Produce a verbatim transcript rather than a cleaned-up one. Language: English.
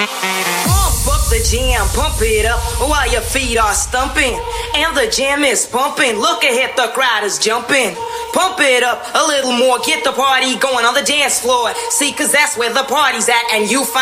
Pump up the jam, pump it up while your feet are stumping. And the jam is pumping. Look ahead, the crowd is jumping. Pump it up a little more, get the party going on the dance floor. See, cause that's where the party's at, and you find